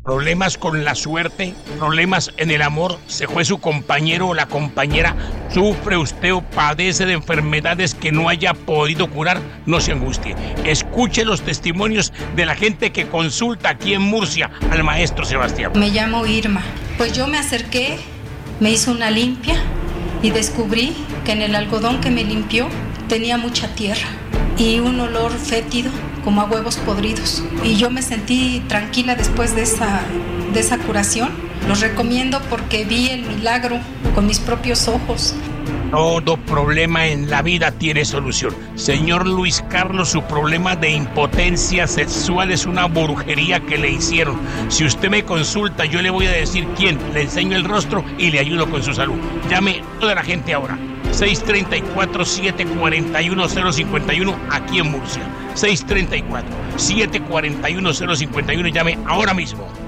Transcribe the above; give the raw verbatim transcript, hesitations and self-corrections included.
problemas con la suerte, problemas en el amor, se fue su compañero o la compañera, sufre usted o padece de enfermedades que no haya podido curar, no se angustie. Escuche los testimonios de la gente que consulta aquí en Murcia al maestro Sebastián. Me llamo Irma. Pues yo me acerqué, me hice una limpia y descubrí que en el algodón que me limpió tenía mucha tierra y un olor fétido como a huevos podridos. Y yo me sentí tranquila después de esa, de esa curación. Los recomiendo porque vi el milagro con mis propios ojos. Todo problema en la vida tiene solución. Señor Luis Carlos, su problema de impotencia sexual es una brujería que le hicieron. Si usted me consulta, yo le voy a decir quién. Le enseño el rostro y le ayudo con su salud. Llame toda la gente ahora. seis tres cuatro, siete cuatro uno, cero cinco uno aquí en Murcia. seis tres cuatro, siete cuatro uno, cero cinco uno. Llame ahora mismo.